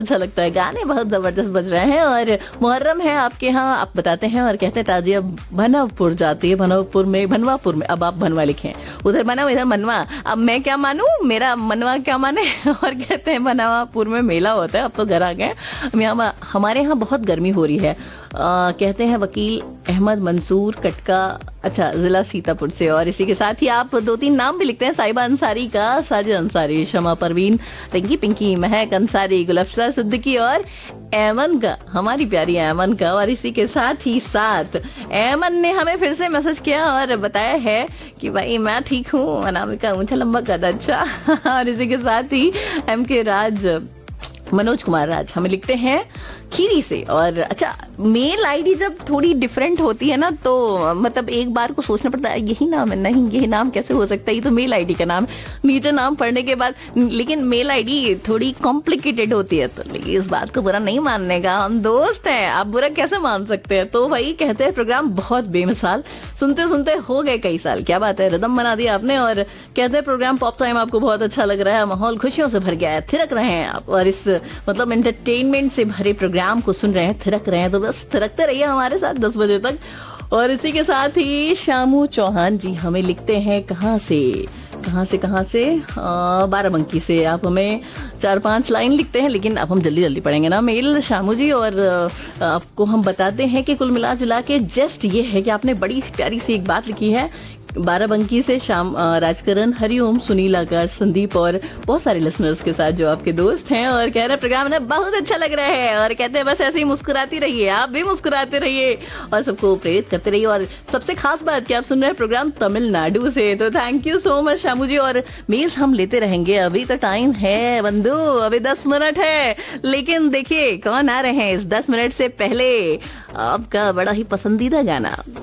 अच्छा लगता है, गाने बहुत जबरदस्त बज रहे हैं। और मुहर्रम है आपके यहाँ, आप बताते हैं और कहते हैं ताजिया भनवापुर जाती है, भनवापुर में। अब आप भनवा लिखें, उधर बनवा इधर मनवा, अब मैं क्या मानूं, मेरा मनवा क्या माने। और कहते हैं भनवापुर में मेला होता है। अब तो घर आ गए हमारे यहाँ बहुत गर्मी हो रही है। कहते हैं वकील अहमद मंसूर कटका, अच्छा जिला सीतापुर से। और इसी के साथ ही आप 2-3 नाम भी लिखते हैं, साहिबा अंसारी का, साजिद अंसारी, शमा परवीन, रिंकी पिंकी, महक अंसारी, गुलफ्शा सिद्दीकी और ऐमन का, हमारी प्यारी ऐमन का। और इसी के साथ ही ऐमन ने हमें फिर से मैसेज किया और बताया है कि भाई मैं ठीक हूँ, अनामिका ऊंचा लंबा कद अच्छा। और इसी के साथ ही MK राज, मनोज कुमार राज हमें लिखते हैं खीरी से। और अच्छा, मेल आईडी जब थोड़ी डिफरेंट होती है ना, तो मतलब एक बार को सोचना पड़ता है यही नाम है, नहीं यही नाम कैसे हो सकता है, ये तो मेल आईडी का नाम है। नीचे नाम पढ़ने के बाद, लेकिन मेल आईडी थोड़ी कॉम्प्लिकेटेड होती है, तो इस बात को बुरा नहीं मानने का, हम दोस्त हैं, आप बुरा कैसे मान सकते हैं। तो वही कहते हैं प्रोग्राम बहुत बेमिसाल, सुनते सुनते हो गए कई साल, क्या बात है, रिदम बना दिया आपने। और कहते हैं प्रोग्राम पॉप टाइम आपको बहुत अच्छा लग रहा है, माहौल खुशियों से भर गया है, थिरक रहे हैं आप, और इस मतलब एंटरटेनमेंट से भरे प्रोग्राम को सुन रहे हैं, थिरक रहे हैं, तो बस थिरकते रहिए हमारे साथ 10 बजे तक। और इसी के साथ ही शामू चौहान जी हमें लिखते हैं कहाँ से, बाराबंकी से। आप हमें 4-5 लाइन लिखते हैं, लेकिन अब हम जल्दी जल्दी पढ़ेंगे ना मेल शामू जी। और आपको हम बताते हैं कि कुल मिला जुला के जस्ट ये है कि आपने बड़ी प्यारी सी एक बात लिखी है, बाराबंकी से श्याम राजकरण, हरिओम, सुनील, आकाश, संदीप और बहुत सारे लिसनर्स के साथ जो आपके दोस्त हैं। और कह रहे प्रोग्राम ना बहुत अच्छा लग रहा है, और कहते हैं बस ऐसे ही मुस्कुराती रहिए, आप भी मुस्कुराते रहिए और सबको प्रेरित करते रहिए। और सबसे खास बात कि आप सुन रहे हैं प्रोग्राम तमिलनाडु से, तो thank you so much Shamu जी। और मेल्स हम लेते रहेंगे, अभी तो टाइम है बंधु, अभी 10 मिनट है, लेकिन देखिए कौन आ रहे हैं इस 10 मिनट से पहले। आपका बड़ा ही पसंदीदा गाना